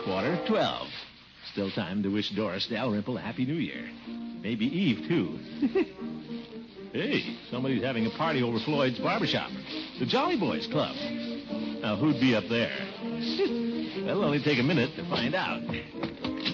12:15. Still time to wish Doris Dalrymple a Happy New Year. Maybe Eve, too. Hey, somebody's having a party over Floyd's barbershop. The Jolly Boys Club. Now, who'd be up there? Well, it'll only take a minute to find out.